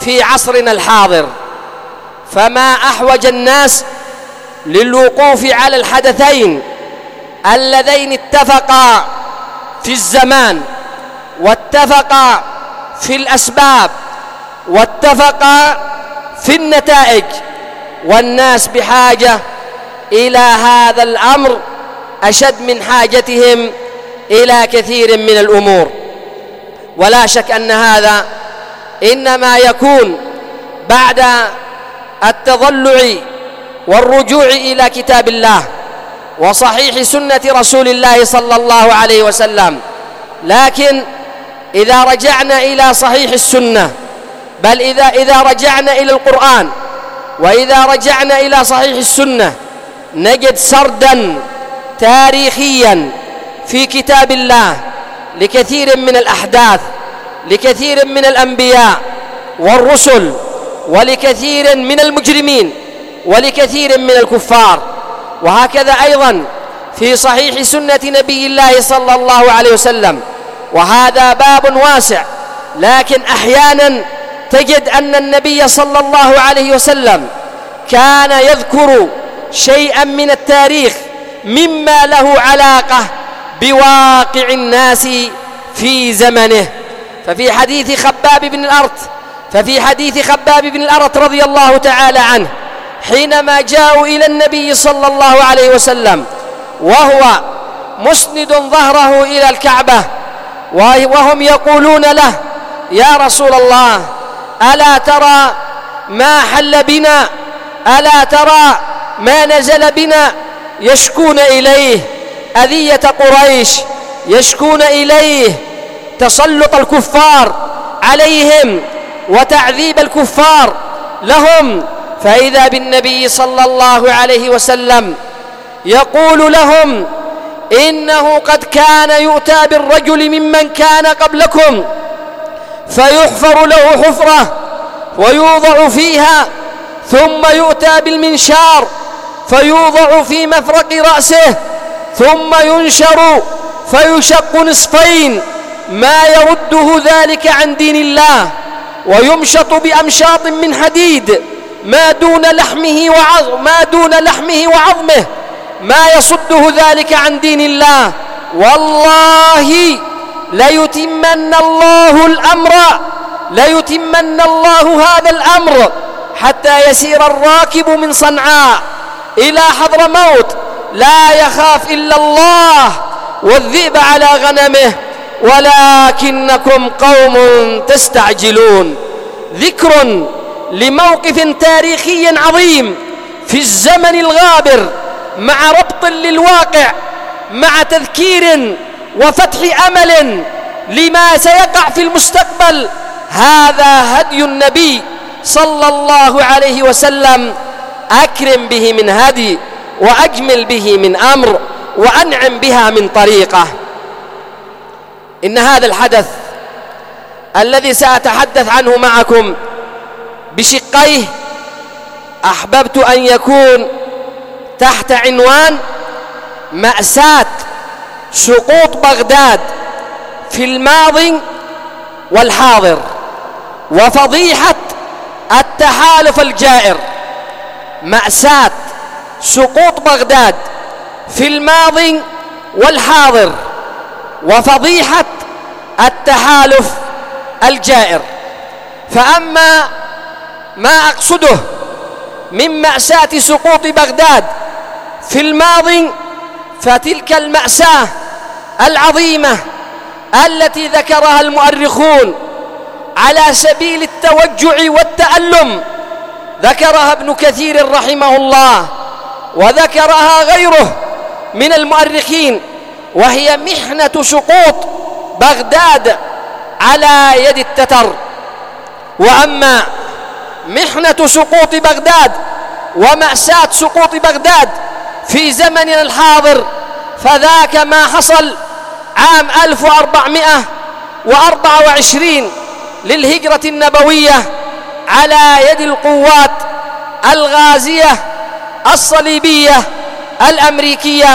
في عصرنا الحاضر. فما أحوج الناس للوقوف على الحدثين اللذين اتفقا في الزمان واتفقا في الأسباب واتفقا في النتائج، والناس بحاجة إلى هذا الأمر أشد من حاجتهم إلى كثير من الأمور. ولا شك أن هذا إنما يكون بعد التضلع والرجوع إلى كتاب الله وصحيح سنة رسول الله صلى الله عليه وسلم. لكن إذا رجعنا إلى صحيح السنة، بل إذا رجعنا إلى القرآن وإذا رجعنا إلى صحيح السنة، نجد سردا تاريخيا في كتاب الله لكثير من الأحداث، لكثير من الأنبياء والرسل، ولكثير من المجرمين، ولكثير من الكفار. وهكذا أيضا في صحيح سنة نبي الله صلى الله عليه وسلم. وهذا باب واسع، لكن أحيانا تجد أن النبي صلى الله عليه وسلم كان يذكر شيئا من التاريخ مما له علاقة بواقع الناس في زمنه. ففي حديث خباب بن الأرت رضي الله تعالى عنه، حينما جاءوا إلى النبي صلى الله عليه وسلم وهو مسند ظهره إلى الكعبة، وهم يقولون له: يا رسول الله، ألا ترى ما حل بنا؟ ألا ترى ما نزل بنا؟ يشكون إليه أذية قريش، يشكون إليه تسلط الكفار عليهم وتعذيب الكفار لهم. فإذا بالنبي صلى الله عليه وسلم يقول لهم: إنه قد كان يؤتى بالرجل ممن كان قبلكم فيحفر له حفرة ويوضع فيها، ثم يؤتى بالمنشار فيوضع في مفرق رأسه، ثم ينشر فيشق نصفين، ما يرده ذلك عن دين الله، ويمشط بأمشاط من حديد ما دون لحمه وعظمه، ما يصده ذلك عن دين الله. والله ليتمن الله هذا الأمر حتى يسير الراكب من صنعاء إلى حضرموت لا يخاف إلا الله والذئب على غنمه، ولكنكم قوم تستعجلون. ذكر لموقف تاريخي عظيم في الزمن الغابر، مع ربط للواقع، مع تذكير وفتح أمل لما سيقع في المستقبل. هذا هدي النبي صلى الله عليه وسلم، أكرم به من هدي، وأجمل به من أمر، وأنعم بها من طريقة. إن هذا الحدث الذي سأتحدث عنه معكم بشقيه أحببت أن يكون تحت عنوان مأساة سقوط بغداد في الماضي والحاضر، وفضيحة التحالف الجائر. مأساة سقوط بغداد في الماضي والحاضر، وفضيحة التحالف الجائر. فأما ما أقصده من مأساة سقوط بغداد في الماضي، فتلك المأساة العظيمة التي ذكرها المؤرخون على سبيل التوجع والتألم، ذكرها ابن كثير رحمه الله، وذكرها غيره من المؤرخين، وهي محنة سقوط بغداد على يد التتر. وأما محنة سقوط بغداد ومأساة سقوط بغداد في زمننا الحاضر، فذاك ما حصل عام 1424 للهجرة النبوية على يد القوات الغازية الصليبية الأمريكية،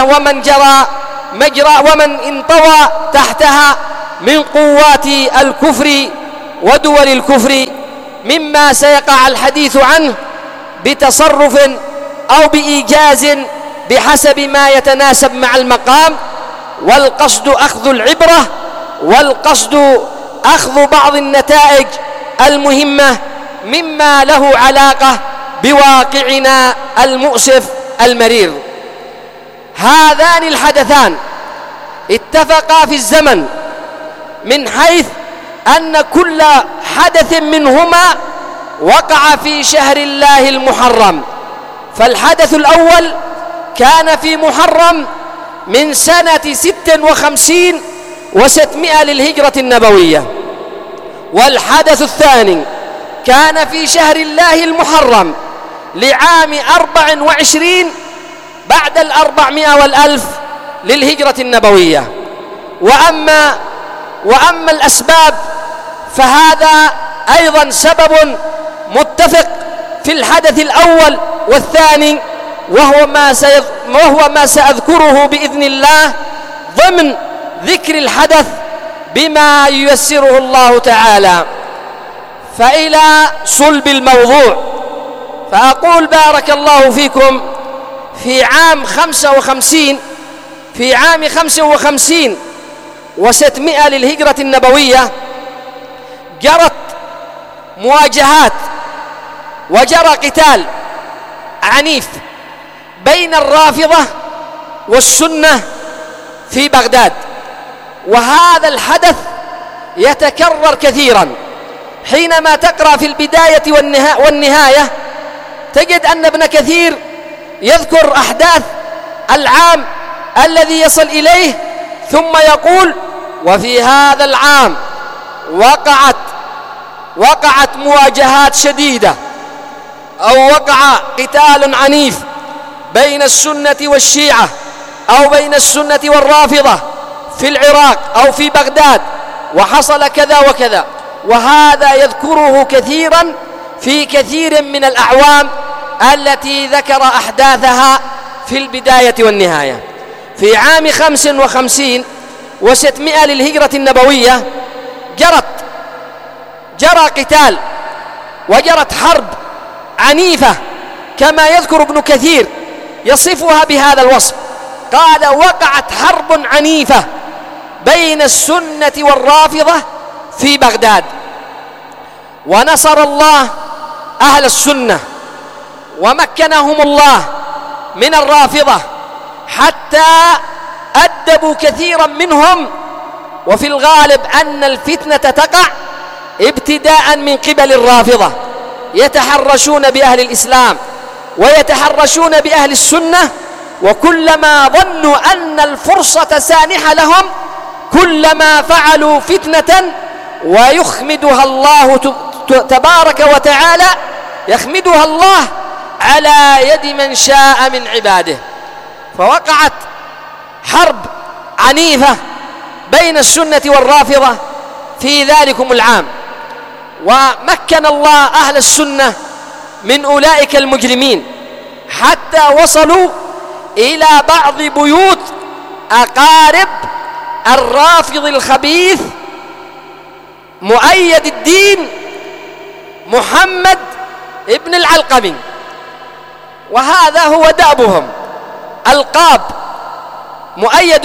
ومن انطوى تحتها من قوات الكفر ودول الكفر مما سيقع الحديث عنه بتصرف أو بإيجاز بحسب ما يتناسب مع المقام، والقصد أخذ العبرة، والقصد أخذ بعض النتائج المهمة مما له علاقة بواقعنا المؤسف المرير. هذان الحدثان اتفقا في الزمن، من حيث أن كل حدث منهما وقع في شهر الله المحرم. فالحدث الأول كان في محرم من سنة 56 و600 للهجرة النبوية، والحدث الثاني كان في شهر الله المحرم لعام 24 بعد 400 والألف للهجرة النبوية. وأما الأسباب فهذا أيضا سبب متفق في الحدث الأول والثاني، وهو ما سأذكره بإذن الله ضمن ذكر الحدث بما ييسره الله تعالى. فإلى صلب الموضوع، فأقول بارك الله فيكم في عام 55 و600 للهجرة النبوية جرت مواجهات وجرى قتال عنيف بين الرافضة والسنة في بغداد. وهذا الحدث يتكرر كثيرا، حينما تقرأ في البداية والنهاية تجد أن ابن كثير يذكر أحداث العام الذي يصل إليه، ثم يقول: وفي هذا العام وقعت مواجهات شديدة، أو وقع قتال عنيف بين السنة والشيعة، أو بين السنة والرافضة في العراق أو في بغداد، وحصل كذا وكذا. وهذا يذكره كثيرا في كثير من الأعوام التي ذكر أحداثها في البداية والنهاية. في عام 55 و600 للهجرة النبوية جرى قتال وجرت حرب عنيفة كما يذكر ابن كثير، يصفها بهذا الوصف، قال: وقعت حرب عنيفة بين السنة والرافضة في بغداد، ونصر الله أهل السنة ومكنهم الله من الرافضة حتى أدبوا كثيرا منهم. وفي الغالب أن الفتنة تقع ابتداء من قبل الرافضة، يتحرشون بأهل الإسلام ويتحرشون بأهل السنة، وكلما ظنوا أن الفرصة سانحة لهم كلما فعلوا فتنة ويخمدها الله تبارك وتعالى، يخمدها الله على يد من شاء من عباده. فوقعت حرب عنيفة بين السنة والرافضة في ذلكم العام، ومكن الله أهل السنة من أولئك المجرمين حتى وصلوا إلى بعض بيوت أقارب الرافض الخبيث مؤيد الدين محمد ابن العلقمي. وهذا هو دأبهم، ألقاب: مؤيد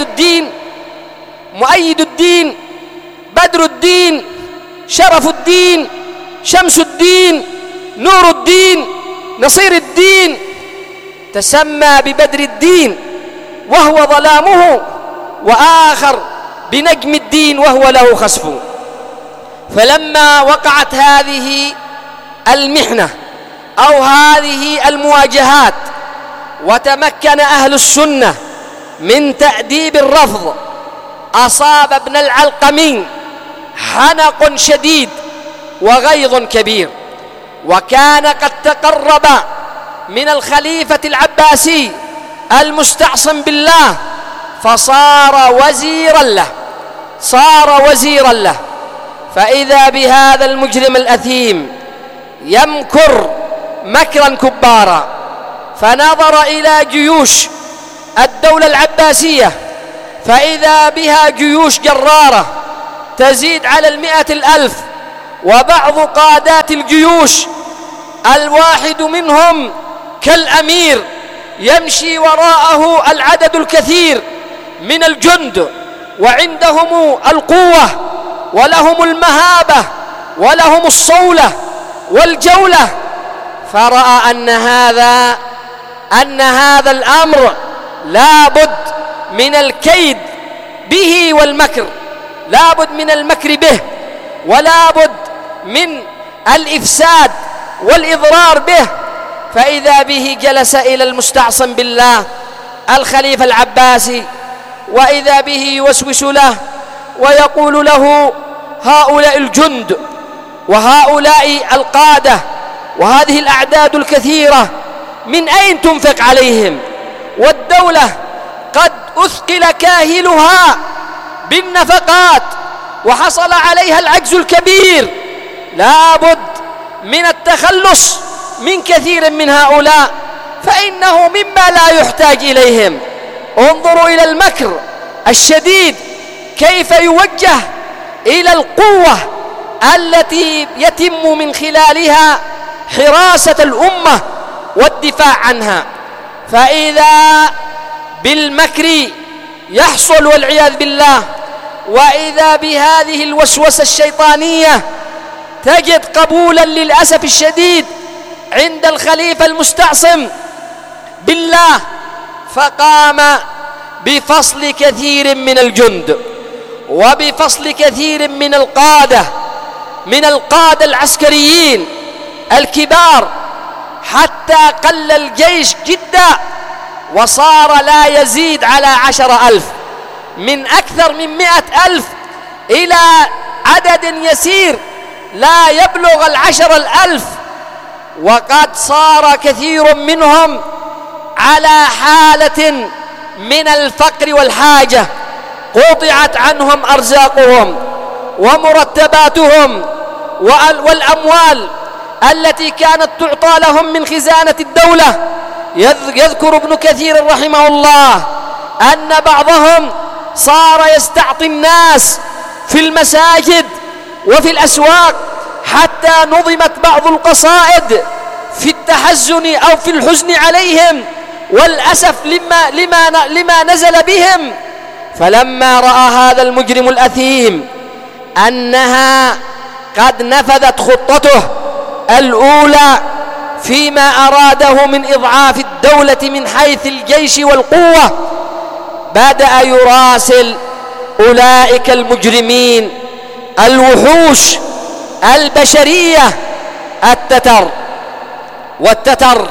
الدين، بدر الدين، شرف الدين، شمس الدين، نور الدين، نصير الدين. تسمى ببدر الدين وهو ظلامه، وآخر بنجم الدين وهو له خسفه. فلما وقعت هذه المحنة أو هذه المواجهات وتمكن أهل السنة من تأديب الرفض، أصاب ابن العلقمي حنق شديد وغيظ كبير، وكان قد تقرب من الخليفة العباسي المستعصم بالله، فصار وزيرا له. فإذا بهذا المجرم الأثيم يمكر مكرا كبارا، فنظر إلى جيوش الدولة العباسية فإذا بها جيوش جرارة تزيد على 100,000، وبعض قادات الجيوش الواحد منهم كالأمير يمشي وراءه العدد الكثير من الجند، وعندهم القوة ولهم المهابة ولهم الصولة والجولة، فرأى أن هذا الأمر لا بد من الكيد به والمكر، لا بد من المكر به، ولا بد من الإفساد والإضرار به. فإذا به جلس إلى المستعصم بالله الخليفة العباسي، وإذا به يوسوس له ويقول له: هؤلاء الجند وهؤلاء القادة وهذه الأعداد الكثيرة من أين تنفق عليهم؟ والدولة قد أثقل كاهلها بالنفقات وحصل عليها العجز الكبير، لا بد من التخلص من كثير من هؤلاء، فإنه مما لا يحتاج إليهم. انظروا إلى المكر الشديد كيف يوجه إلى القوة التي يتم من خلالها حراسة الأمة والدفاع عنها. فإذا بالمكر يحصل والعياذ بالله، وإذا بهذه الوسوسة الشيطانية تجد قبولا للأسف الشديد عند الخليفة المستعصم بالله، فقام بفصل كثير من الجند وبفصل كثير من القادة العسكريين الكبار، حتى قل الجيش جدا وصار لا يزيد على 10,000، من أكثر من 100,000 إلى عدد يسير لا يبلغ 10,000. وقد صار كثير منهم على حالة من الفقر والحاجة، قطعت عنهم أرزاقهم ومرتباتهم والأموال التي كانت تعطى لهم من خزانة الدولة. يذكر ابن كثير رحمه الله أن بعضهم صار يستعطي الناس في المساجد وفي الأسواق، حتى نظمت بعض القصائد في التحزن أو في الحزن عليهم والأسف لما نزل بهم. فلما رأى هذا المجرم الأثيم أنها قد نفذت خطته الأولى فيما أراده من إضعاف الدولة من حيث الجيش والقوة، بدأ يراسل أولئك المجرمين الوحوش البشرية التتر. والتتر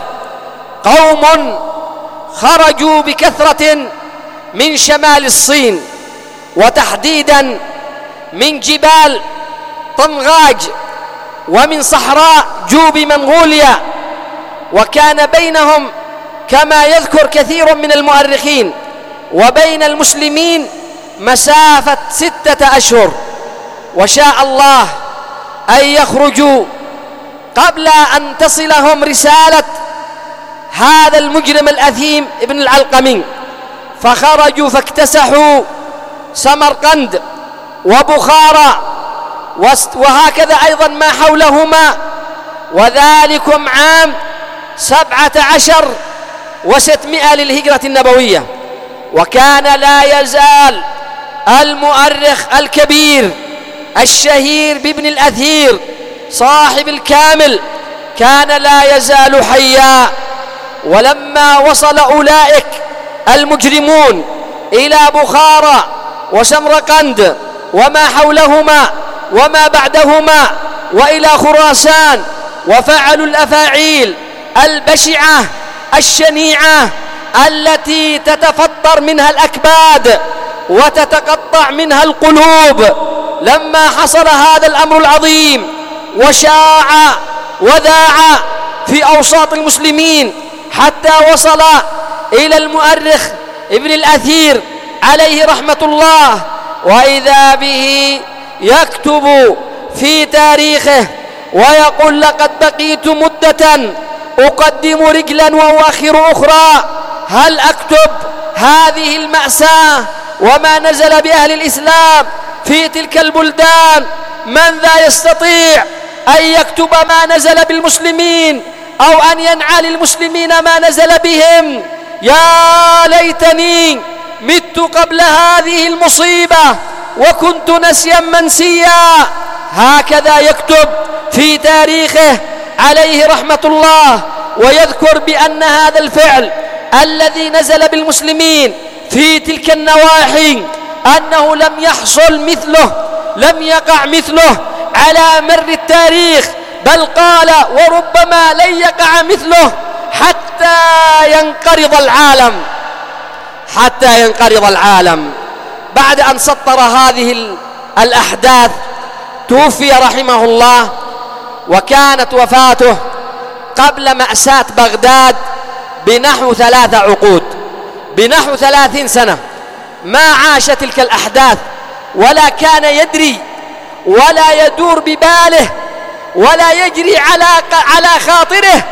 قوم خرجوا بكثرة من شمال الصين، وتحديدا من جبال طنغاج ومن صحراء جوب منغوليا، وكان بينهم كما يذكر كثير من المؤرخين وبين المسلمين مسافة 6 أشهر. وشاء الله أن يخرجوا قبل أن تصلهم رسالة هذا المجرم الأثيم ابن العلقمي، فخرجوا فاكتسحوا سمرقند وبخارى وهكذا أيضا ما حولهما، وذلكم عام 17 و600 للهجرة النبوية. وكان لا يزال المؤرخ الكبير الشهير بابن الأثير صاحب الكامل كان لا يزال حيا. ولما وصل أولئك المجرمون إلى بخارى وسمرقند وما حولهما وما بعدهما وإلى خراسان، وفعلوا الأفاعيل البشعة الشنيعة التي تتفطر منها الأكباد وتتقطع منها القلوب، لما حصل هذا الأمر العظيم وشاع وذاع في أوساط المسلمين حتى وصل إلى المؤرخ ابن الأثير عليه رحمة الله، وإذا به يكتب في تاريخه ويقول: لقد بقيت مدة أقدم رجلا وأؤخر أخرى، هل أكتب هذه المأساة وما نزل بأهل الإسلام في تلك البلدان من ذا يستطيع أن يكتب ما نزل بالمسلمين أو أن ينعى للمسلمين ما نزل بهم؟ يا ليتني مت قبل هذه المصيبة وكنت نسيا منسيا. هكذا يكتب في تاريخه عليه رحمة الله، ويذكر بأن هذا الفعل الذي نزل بالمسلمين في تلك النواحي أنه لم يحصل مثله، لم يقع مثله على مر التاريخ، بل قال وربما لن يقع مثله حتى ينقرض العالم، حتى ينقرض العالم. بعد أن سطر هذه الأحداث توفي رحمه الله، وكانت وفاته قبل مأساة بغداد بنحو 3 عقود، بنحو 30 سنة ما عاش تلك الأحداث، ولا كان يدري ولا يدور بباله ولا يجري على خاطره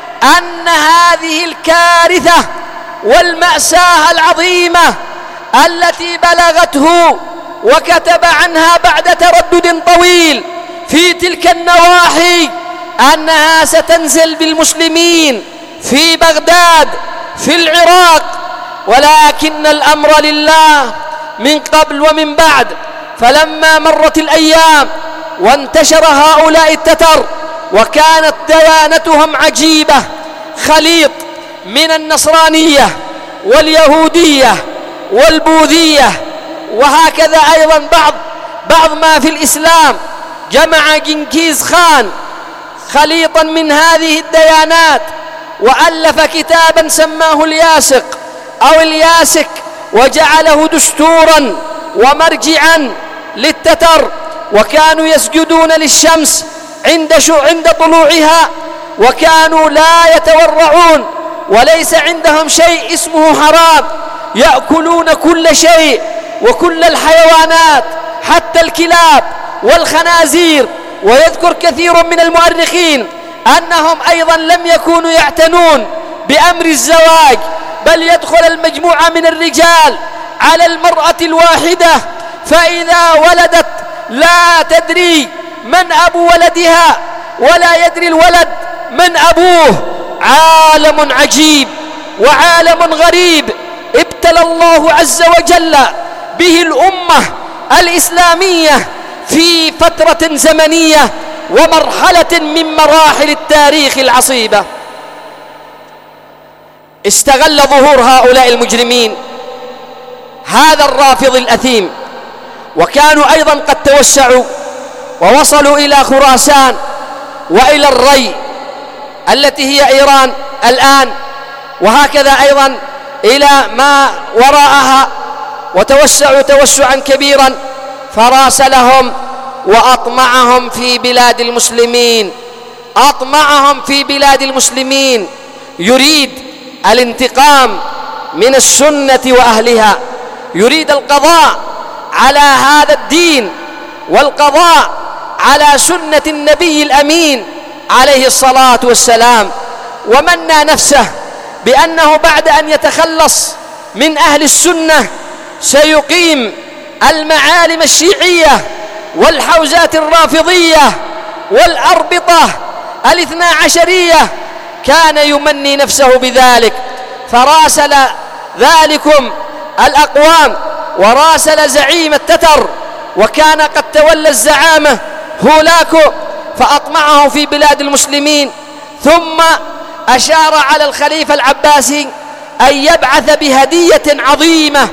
أن هذه الكارثة والمأساة العظيمة التي بلغته وكتب عنها بعد تردد طويل في تلك النواحي أنها ستنزل بالمسلمين في بغداد في العراق. ولكن الأمر لله من قبل ومن بعد. فلما مرت الأيام وانتشر هؤلاء التتر، وكانت ديانتهم عجيبة، خليط من النصرانية واليهودية والبوذية، وهكذا أيضا بعض ما في الإسلام. جمع جنكيز خان خليطا من هذه الديانات، وألف كتابا سماه الياسق أو الياسك، وجعله دستورا ومرجعا للتتر. وكانوا يسجدون للشمس عند طلوعها، وكانوا لا يتورعون، وليس عندهم شيء اسمه حرام، يأكلون كل شيء وكل الحيوانات حتى الكلاب والخنازير. ويذكر كثير من المؤرخين أنهم أيضا لم يكونوا يعتنون بأمر الزواج، بل يدخل المجموعة من الرجال على المرأة الواحدة، فإذا ولدت لا تدري من أبو ولدها ولا يدري الولد من أبوه. عالم عجيب وعالم غريب ابتلى الله عز وجل به الأمة الإسلامية في فترة زمنية ومرحلة من مراحل التاريخ العصيبة. استغل ظهور هؤلاء المجرمين هذا الرافض الأثيم، وكانوا أيضا قد توسعوا ووصلوا إلى خراسان وإلى الري التي هي إيران الآن، وهكذا أيضا إلى ما وراءها، وتوسعوا توسعا كبيرا. فراسلهم وأطمعهم في بلاد المسلمين، أطمعهم في بلاد المسلمين، يريد الانتقام من السنة وأهلها، يريد القضاء على هذا الدين والقضاء على سنة النبي الأمين عليه الصلاة والسلام. ومنى نفسه بأنه بعد أن يتخلص من أهل السنة سيقيم المعالم الشيعية والحوزات الرافضية والأربطة الاثنا عشرية، كان يمني نفسه بذلك. فراسل ذلكم الأقوام وراسل زعيم التتر، وكان قد تولى الزعامة هولاكو، فأطمعه في بلاد المسلمين. ثم أشار على الخليفة العباسي أن يبعث بهدية عظيمة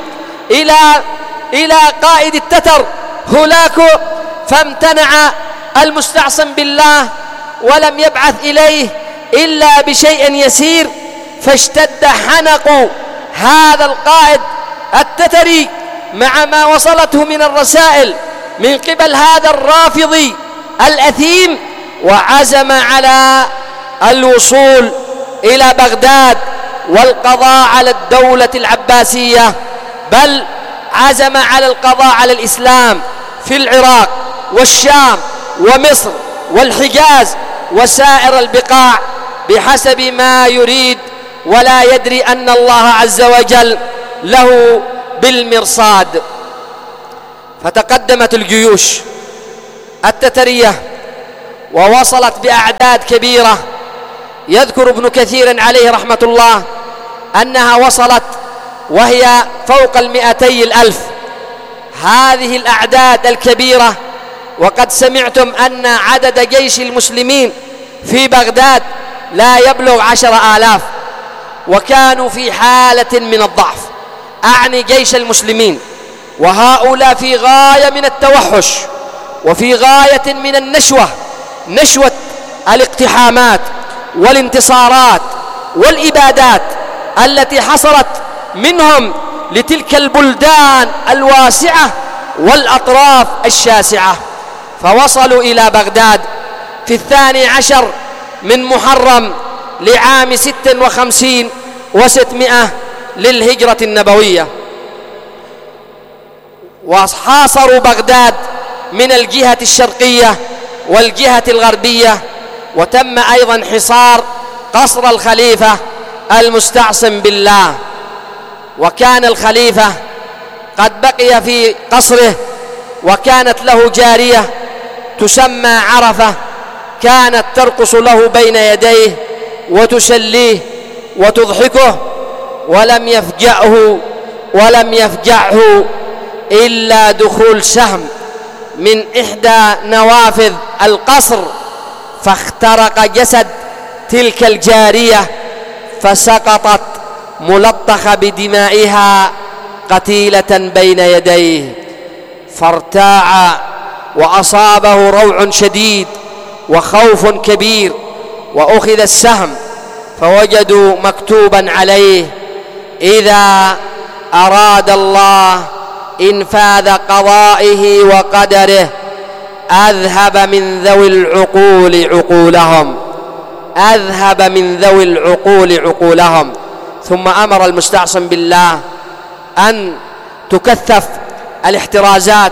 إلى قائد التتر هولاكو، فامتنع المستعصم بالله ولم يبعث إليه إلا بشيء يسير. فاشتد حنق هذا القائد التتري مع ما وصلته من الرسائل من قبل هذا الرافضي الأثيم، وعزم على الوصول إلى بغداد والقضاء على الدولة العباسية، بل عزم على القضاء على الإسلام في العراق والشام ومصر والحجاز وسائر البقاع بحسب ما يريد، ولا يدري أن الله عز وجل له بالمرصاد. فتقدمت الجيوش التترية ووصلت بأعداد كبيرة. يذكر ابن كثير عليه رحمة الله أنها وصلت وهي فوق 200,000. هذه الأعداد الكبيرة، وقد سمعتم أن عدد جيش المسلمين في بغداد لا يبلغ 10,000، وكانوا في حالة من الضعف، أعني جيش المسلمين، وهؤلاء في غاية من التوحش وفي غاية من النشوة، نشوة الاقتحامات والانتصارات والإبادات التي حصلت منهم لتلك البلدان الواسعة والأطراف الشاسعة. فوصلوا إلى بغداد في 12 من محرم لعام 56 و600 للهجرة النبوية، وحاصروا بغداد من الجهة الشرقية والجهة الغربية، وتم أيضا حصار قصر الخليفة المستعصم بالله. وكان الخليفة قد بقي في قصره، وكانت له جارية تسمى عرفة، كانت ترقص له بين يديه وتسليه وتضحكه، ولم يفجعه إلا دخول سهم من إحدى نوافذ القصر، فاخترق جسد تلك الجارية فسقطت ملطخة بدمائها قتيلة بين يديه، فارتاع وأصابه روع شديد وخوف كبير. وأخذ السهم فوجدوا مكتوبا عليه: إذا أراد الله إنفاذ قضائه وقدره أذهب من ذوي العقول عقولهم، أذهب من ذوي العقول عقولهم. ثم أمر المستعصم بالله أن تكثف الاحترازات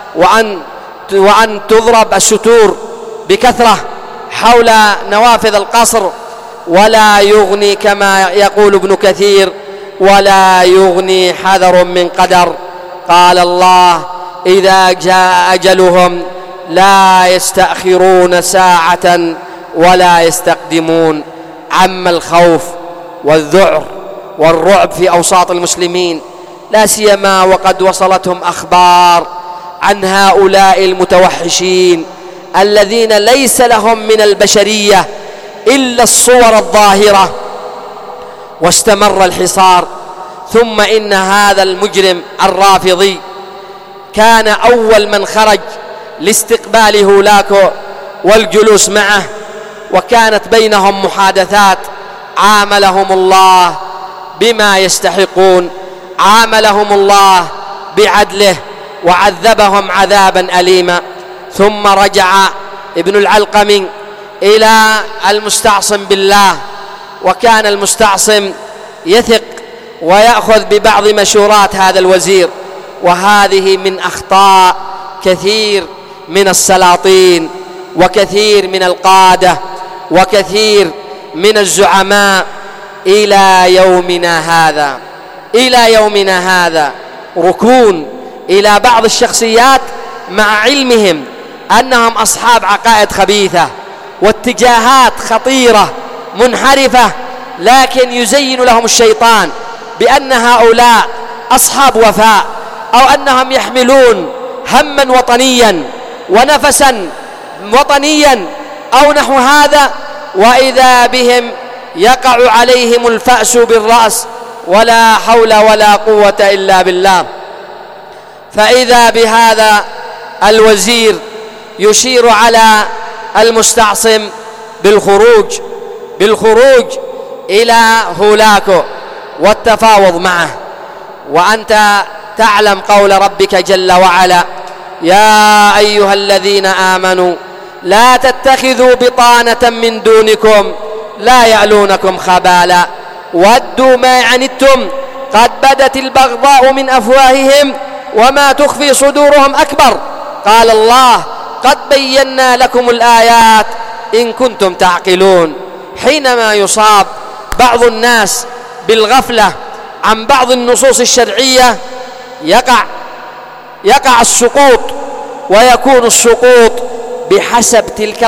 وأن تضرب الستور بكثرة حول نوافذ القصر، ولا يغني كما يقول ابن كثير: ولا يغني حذر من قدر. قال الله: إذا جاء أجلهم لا يستأخرون ساعة ولا يستقدمون. عم الخوف والذعر والرعب في أوساط المسلمين، لا سيما وقد وصلتهم أخبار عن هؤلاء المتوحشين الذين ليس لهم من البشرية إلا الصور الظاهرة. واستمر الحصار. ثم إن هذا المجرم الرافضي كان أول من خرج لاستقبال هولاكو والجلوس معه، وكانت بينهم محادثات. عاملهم الله بما يستحقون، عاملهم الله بعدله وعذبهم عذابا أليما. ثم رجع ابن العلقم إلى المستعصم بالله، وكان المستعصم يثق ويأخذ ببعض مشورات هذا الوزير. وهذه من أخطاء كثير من السلاطين وكثير من القادة وكثير من الزعماء إلى يومنا هذا ركون إلى بعض الشخصيات مع علمهم أنهم أصحاب عقائد خبيثة واتجاهات خطيرة منحرفة، لكن يزين لهم الشيطان بأن هؤلاء أصحاب وفاء، أو أنهم يحملون هما وطنيا ونفسا وطنيا أو نحو هذا، وإذا بهم يقع عليهم الفأس بالرأس، ولا حول ولا قوة إلا بالله. فإذا بهذا الوزير يشير على المستعصم بالخروج إلى هولاكو والتفاوض معه. وأنت تعلم قول ربك جل وعلا: يا أيها الذين آمنوا لا تتخذوا بطانة من دونكم لا يألونكم خبالا ودوا ما عنتم قد بدت البغضاء من أفواههم وما تخفي صدورهم أكبر. قال الله: قد بينا لكم الآيات إن كنتم تعقلون. حينما يصاب بعض الناس بالغفلة عن بعض النصوص الشرعية يقع السقوط، ويكون السقوط بحسب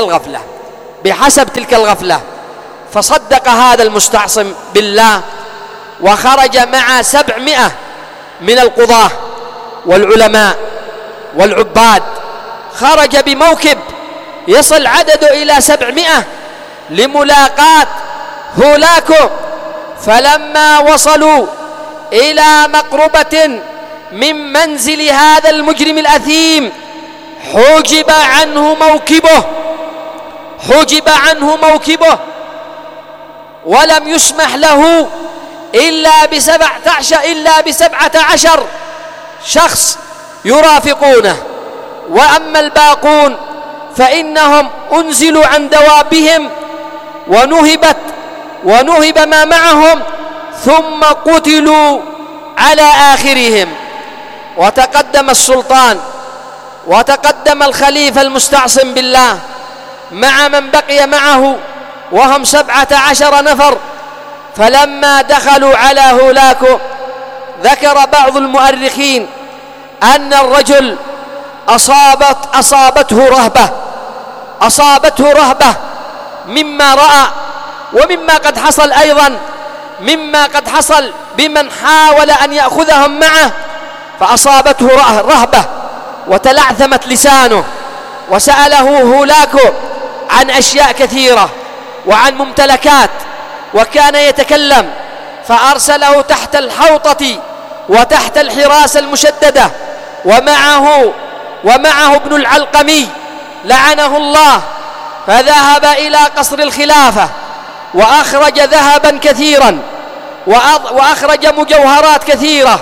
تلك الغفلة. فصدق هذا المستعصم بالله وخرج مع 700 من القضاة والعلماء والعباد، خرج بموكب يصل عدده إلى 700 لملاقاة هولاكو. فلما وصلوا إلى مقربة من منزل هذا المجرم الأثيم حجب عنه موكبه ولم يسمح له إلا ب17 شخص يرافقونه، وأما الباقون فإنهم أنزلوا عن دوابهم ونهب ما معهم ثم قتلوا على آخرهم. وتقدم السلطان وتقدم الخليفة المستعصم بالله مع من بقي معه وهم 17 نفر. فلما دخلوا على هولاكو ذكر بعض المؤرخين أن الرجل أصابته رهبة مما رأى، ومما قد حصل أيضا مما قد حصل بمن حاول أن يأخذهم معه، فأصابته رهبة وتلعثمت لسانه، وسأله هولاكو عن أشياء كثيرة وعن ممتلكات وكان يتكلم، فأرسله تحت الحوطة وتحت الحراسة المشددة ومعه ابن العلقمي لعنه الله، فذهب إلى قصر الخلافة وأخرج ذهبا كثيرا وأخرج مجوهرات كثيرة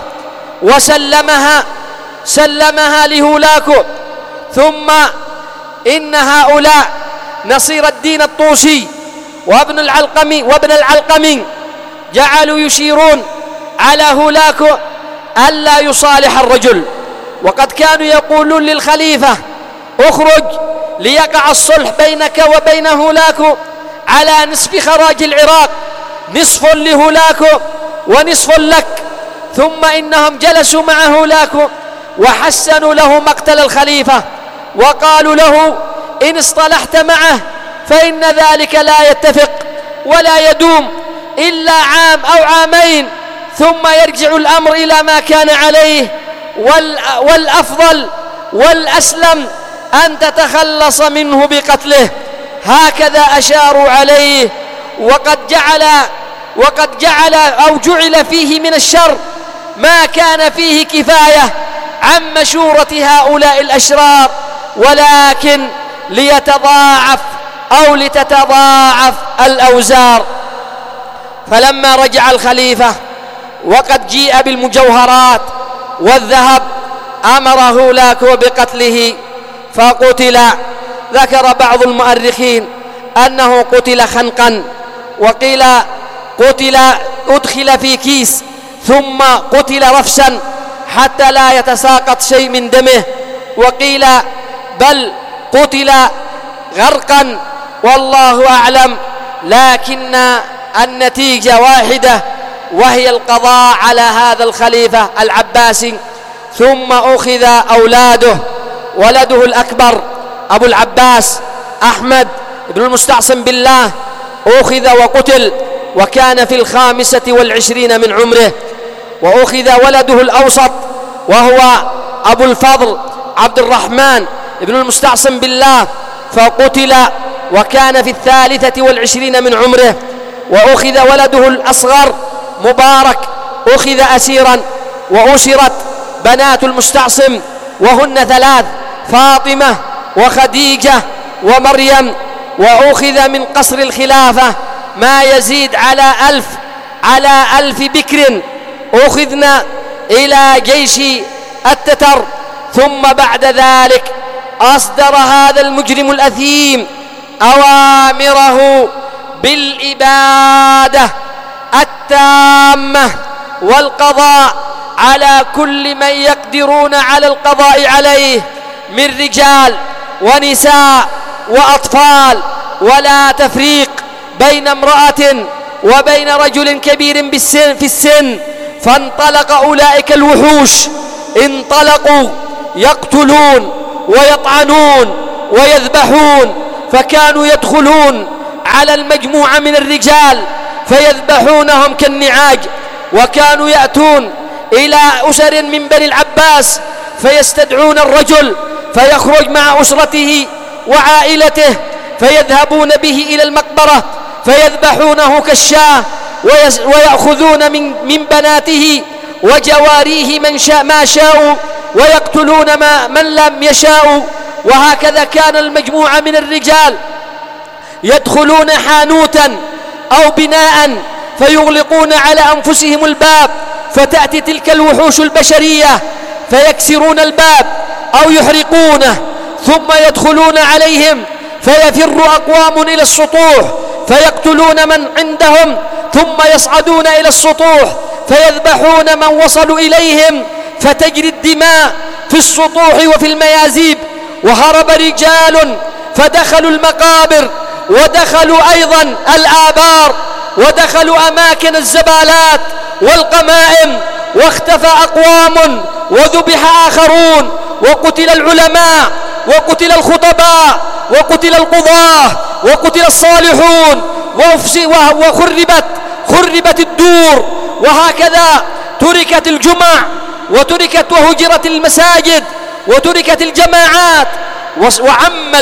وسلمها لهولاكو. ثم إن هؤلاء نصير الدين الطوسي وابن العلقمي جعلوا يشيرون على هولاكو ألا يصالح الرجل، وقد كانوا يقولون للخليفة اخرج ليقع الصلح بينك وبين هولاكو على نصف خراج العراق، نصف لهولاكو ونصف لك. ثم إنهم جلسوا مع هولاكو وحسنوا له مقتل الخليفة، وقالوا له إن اصطلحت معه فإن ذلك لا يتفق ولا يدوم إلا عام أو عامين، ثم يرجع الأمر إلى ما كان عليه، والأفضل والأسلم أن تتخلص منه بقتله. هكذا أشاروا عليه، وقد جعل فيه من الشر ما كان فيه كفاية عن مشورة هؤلاء الأشرار، ولكن لتتضاعف الأوزار. فلما رجع الخليفة وقد جيء بالمجوهرات والذهب أمر هولاكو بقتله فقتل. ذكر بعض المؤرخين أنه قتل خنقا، وقيل أدخل في كيس، ثم قتل رفسا حتى لا يتساقط شيء من دمه، وقيل بل قتل غرقا، والله أعلم. لكن النتيجة واحدة، وهي القضاء على هذا الخليفة العباسي. ثم أخذ أولاده، ولده الأكبر أبو العباس أحمد بن المستعصم بالله أخذ وقتل، وكان في 25 من عمره. وأخذ ولده الأوسط وهو أبو الفضل عبد الرحمن بن المستعصم بالله فقتل، وكان في 23 من عمره. وأخذ ولده الأصغر مبارك أخذ أسيرا، وأسرت بنات المستعصم وهن 3: فاطمة وخديجة ومريم. وأخذ من قصر الخلافة ما يزيد على 1000 بكر أخذنا إلى جيش التتر. ثم بعد ذلك أصدر هذا المجرم الأثيم أوامره بالإبادة التامة والقضاء على كل من يقدرون على القضاء عليه من رجال ونساء وأطفال، ولا تفريق بين امرأة وبين رجل كبير في السن. فانطلق أولئك الوحوش، انطلقوا يقتلون ويطعنون ويذبحون، فكانوا يدخلون على المجموعة من الرجال فيذبحونهم كالنعاج، وكانوا يأتون إلى أسر من بني العباس فيستدعون الرجل فيخرج مع أسرته وعائلته فيذهبون به إلى المقبرة فيذبحونه كالشاة، ويأخذون من بناته وجواريه ما شاءوا، ويقتلون من لم يشاءوا. وهكذا كان المجموعة من الرجال يدخلون حانوتا أو بناء فيغلقون على أنفسهم الباب، فتأتي تلك الوحوش البشرية فيكسرون الباب أو يحرقونه، ثم يدخلون عليهم فيفر أقوام إلى السطوح فيقتلون من عندهم، ثم يصعدون إلى السطوح فيذبحون من وصلوا إليهم، فتجري الدماء في السطوح وفي الميازيب. وهرب رجال فدخلوا المقابر، ودخلوا أيضا الآبار، ودخلوا أماكن الزبالات والقمائم، واختفى أقوام وذبح آخرون، وقتل العلماء، وقتل الخطباء، وقتل القضاة، وقتل الصالحون، وخربت الدور. وهكذا تركت الجمع، وهجرت المساجد، وتركت الجماعات، وعم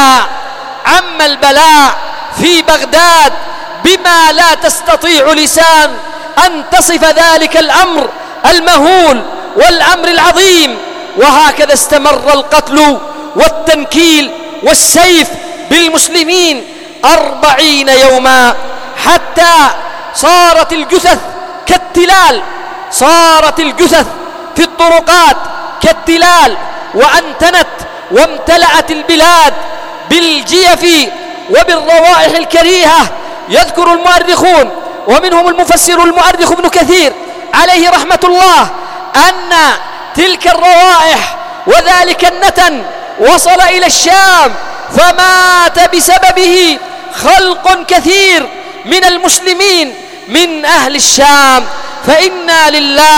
البلاء في بغداد بما لا تستطيع لسان أن تصف ذلك الأمر المهول والأمر العظيم. وهكذا استمر القتل والتنكيل والسيف بالمسلمين 40 يوما، حتى صارت الجثث كالتلال، صارت الجثث في الطرقات كالتلال، وأنتنت وامتلأت البلاد بالجيف وبالروائح الكريهة. يذكر المؤرخون ومنهم المفسر المؤرخ ابن كثير عليه رحمة الله أن تلك الروائح وذلك النتن وصل إلى الشام، فمات بسببه خلق كثير من المسلمين من أهل الشام. فإنا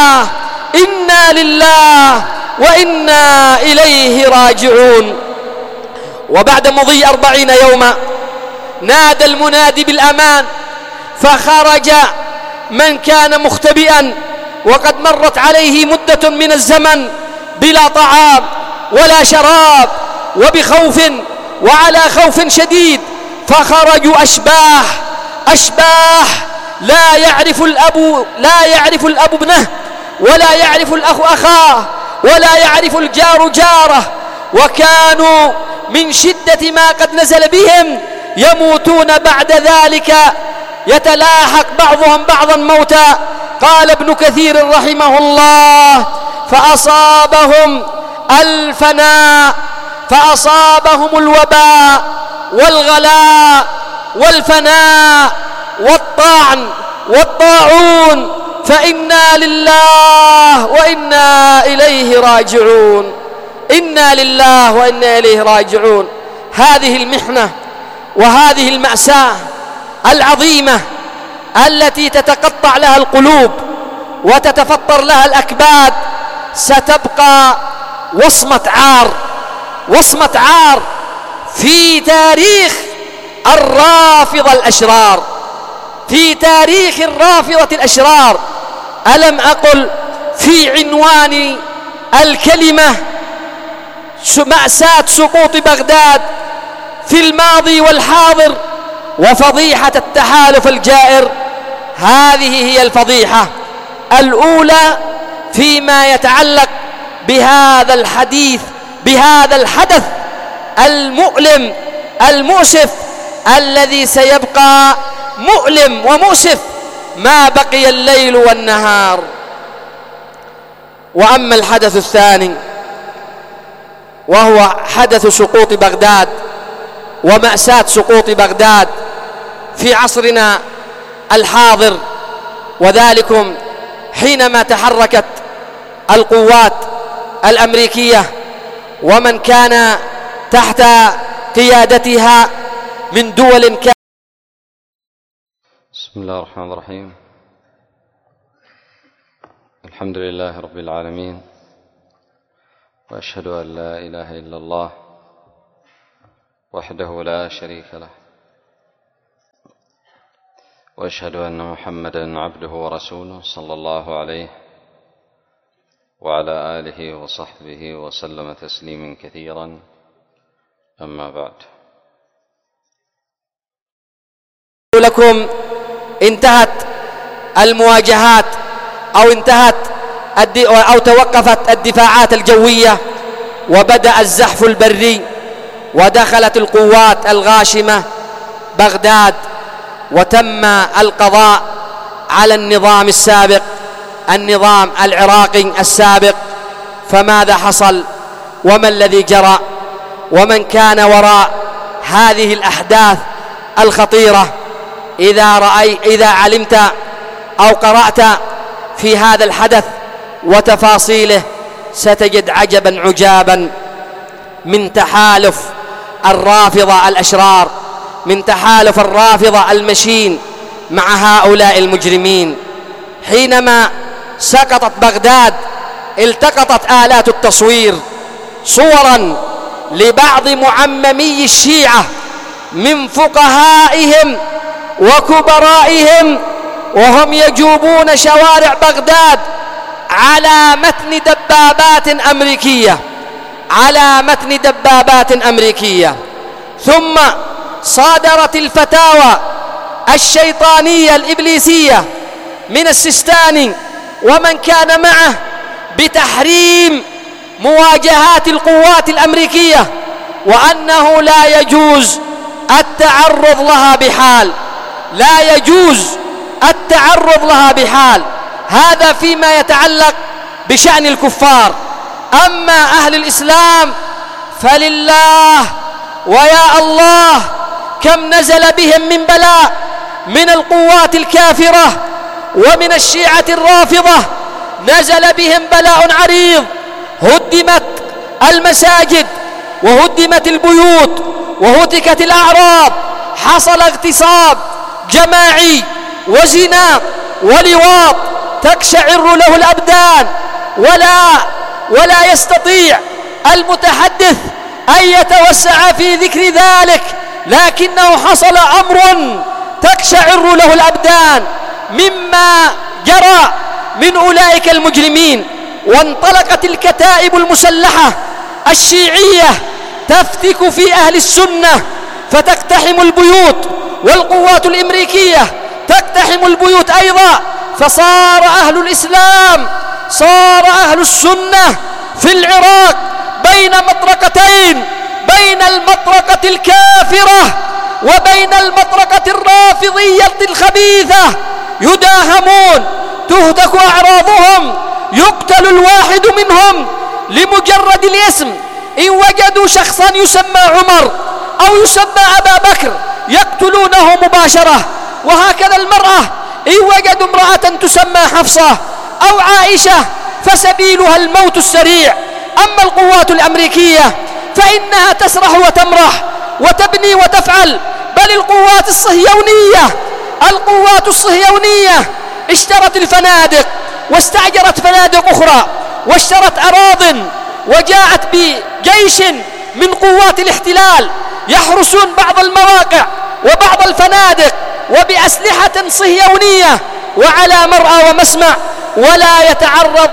لله وإنا إليه راجعون. وبعد مضي 40 يوما نادى المنادي بالأمان، فخرج من كان مختبئا وقد مرت عليه مدة من الزمن بلا طعام ولا شراب، وبخوف وعلى خوف شديد. فخرجوا أشباح لا يعرف الأب ابنه، ولا يعرف الأخ أخاه، ولا يعرف الجار جاره، وكانوا من شدة ما قد نزل بهم يموتون بعد ذلك، يتلاحق بعضهم بعضا موتا. قال ابن كثير رحمه الله: فأصابهم الفناء، فأصابهم الوباء والغلاء والفناء والطعن والطاعون، فإنا لله وإنا إليه راجعون. إنا لله وإنا إليه راجعون. هذه المحنة وهذه المأساة العظيمة التي تتقطع لها القلوب وتتفطر لها الأكباد ستبقى وصمة عار في تاريخ الرافضة الأشرار، في تاريخ الرافضة الأشرار. ألم أقل في عنوان الكلمة مأساة سقوط بغداد في الماضي والحاضر وفضيحة التحالف الجائر؟ هذه هي الفضيحة الأولى فيما يتعلق بهذا الحدث المؤلم المؤسف الذي سيبقى مؤلم ومؤسف ما بقي الليل والنهار. وأما الحدث الثاني وهو حدث سقوط بغداد ومأساة سقوط بغداد في عصرنا الحاضر، وذلكم حينما تحركت القوات الأمريكية ومن كان تحت قيادتها من دول بسم الله الرحمن الرحيم. الحمد لله رب العالمين، وأشهد أن لا إله إلا الله وحده لا شريك له، وأشهد أن محمدًا عبده ورسوله صلى الله عليه وعلى آله وصحبه وسلم تسليما كثيرا. أما بعد، لكم انتهت المواجهات أو توقفت الدفاعات الجوية، وبدأ الزحف البري، ودخلت القوات الغاشمة بغداد، وتم القضاء على النظام السابق، النظام العراقي السابق. فماذا حصل وما الذي جرى ومن كان وراء هذه الأحداث الخطيرة؟ إذا علمت أو قرأت في هذا الحدث وتفاصيله ستجد عجبا عجابا من تحالف الرافضة الأشرار، من تحالف الرافضة المشين مع هؤلاء المجرمين. حينما سقطت بغداد التقطت آلات التصوير صورا لبعض معممي الشيعة من فقهائهم وكبرائهم وهم يجوبون شوارع بغداد على متن دبابات أمريكية، ثم صادرت الفتاوى الشيطانية الإبليسية من السيستاني ومن كان معه بتحريم مواجهات القوات الأمريكية، وأنه لا يجوز التعرض لها بحال، هذا فيما يتعلق بشأن الكفار. أما أهل الإسلام فلله ويا الله كم نزل بهم من بلاء من القوات الكافرة ومن الشيعة الرافضة، نزل بهم بلاء عريض. هدمت المساجد وهدمت البيوت وهتكت الأعراض، حصل اغتصاب جماعي وزنا ولواط تقشعر له الأبدان، ولا يستطيع المتحدث أن يتوسع في ذكر ذلك، لكنه حصل أمر تقشعر له الأبدان مما جرى من أولئك المجرمين. وانطلقت الكتائب المسلحة الشيعية تفتك في أهل السنة فتقتحم البيوت، والقوات الأمريكية تقتحم البيوت أيضا، فصار أهل الإسلام، صار أهل السنة في العراق بين مطرقتين، بين المطرقة الكافرة وبين المطرقة الرافضية الخبيثة، يداهمون، تهتك أعراضهم، يقتل الواحد منهم لمجرد الاسم. إن وجدوا شخصا يسمى عمر أو يسمى أبا بكر يقتلونه مباشرة، وهكذا المرأة إن وجدوا امرأة تسمى حفصة أو عائشة فسبيلها الموت السريع. أما القوات الأمريكية فإنها تسرح وتمرح وتبني وتفعل، بل القوات الصهيونية اشترت الفنادق واستأجرت فنادق أخرى واشترت أراضٍ، وجاءت بجيش من قوات الاحتلال يحرسون بعض المواقع وبعض الفنادق وبأسلحة صهيونية وعلى مرأى ومسمع، ولا يتعرض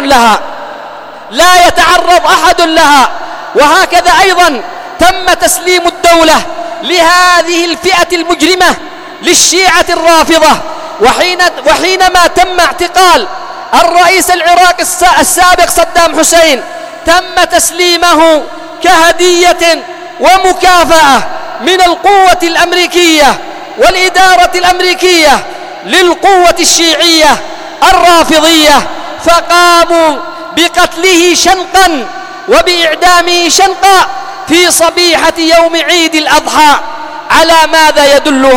أحد لها. وهكذا أيضا تم تسليم الدولة لهذه الفئة المجرمة للشيعة الرافضة. وحينما تم اعتقال الرئيس العراقي السابق صدام حسين تم تسليمه كهدية ومكافأة من القوة الأمريكية والإدارة الأمريكية للقوة الشيعية الرافضية، فقاموا بقتله شنقا وبإعدامه شنقا في صبيحة يوم عيد الأضحى. على ماذا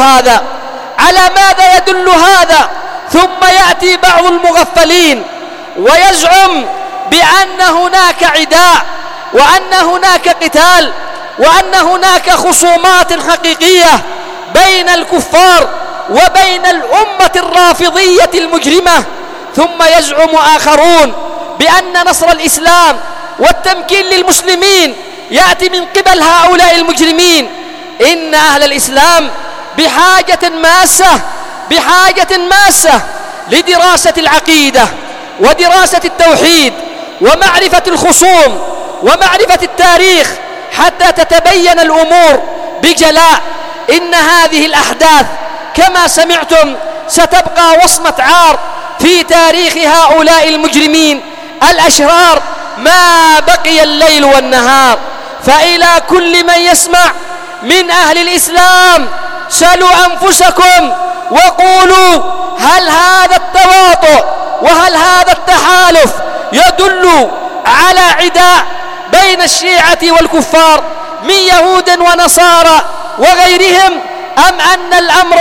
يدل هذا؟ ثم يأتي بعض المغفلين ويزعم بأن هناك عداء وأن هناك قتال وأن هناك خصومات حقيقية بين الكفار وبين الأمة الرافضية المجرمة. ثم يزعم آخرون بأن نصر الإسلام والتمكين للمسلمين يأتي من قبل هؤلاء المجرمين. إن أهل الإسلام بحاجة ماسة لدراسة العقيدة ودراسة التوحيد ومعرفة الخصوم ومعرفة التاريخ حتى تتبين الأمور بجلاء. إن هذه الأحداث كما سمعتم ستبقى وصمة عار في تاريخ هؤلاء المجرمين الأشرار ما بقي الليل والنهار. فإلى كل من يسمع من أهل الإسلام سلوا أنفسكم وقولوا: هل هذا التواطؤ وهل هذا التحالف يدل على عداء بين الشيعة والكفار من يهود ونصارى وغيرهم، أم أن الأمر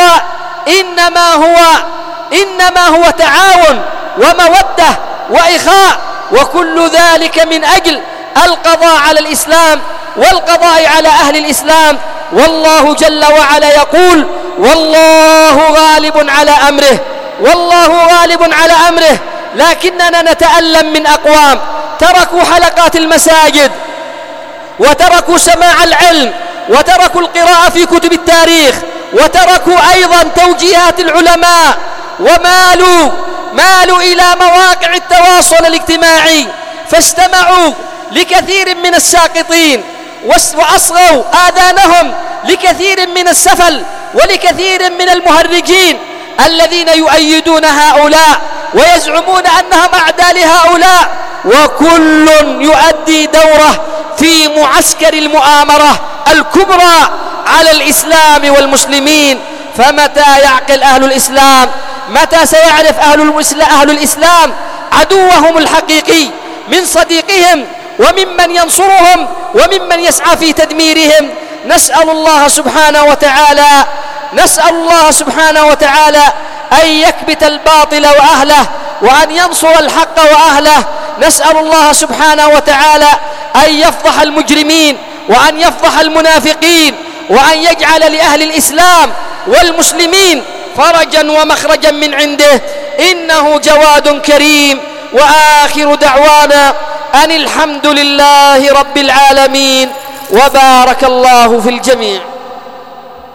إنما هو تعاون ومودة وإخاء، وكل ذلك من أجل القضاء على الإسلام والقضاء على أهل الإسلام؟ والله جل وعلا يقول: والله غالب على أمره. لكننا نتألم من أقوام تركوا حلقات المساجد وتركوا سماع العلم وتركوا القراءة في كتب التاريخ وتركوا أيضا توجيهات العلماء، ومالوا إلى مواقع التواصل الاجتماعي، فاستمعوا لكثير من الساقطين وأصغوا آذانهم لكثير من السفل ولكثير من المهرجين الذين يؤيدون هؤلاء ويزعمون أنهم أعداء لهؤلاء، وكل يؤدي دوره في معسكر المؤامرة الكبرى على الإسلام والمسلمين. فمتى يعقل أهل الإسلام؟ متى سيعرف أهل الإسلام عدوهم الحقيقي من صديقهم وممن ينصرهم وممن يسعى في تدميرهم؟ نسأل الله سبحانه وتعالى أن يكبت الباطل وأهله وأن ينصر الحق وأهله. نسأل الله سبحانه وتعالى أن يفضح المجرمين وأن يفضح المنافقين وأن يجعل لأهل الإسلام والمسلمين فرجا ومخرجا من عنده، إنه جواد كريم. وآخر دعوانا أن الحمد لله رب العالمين، وبارك الله في الجميع.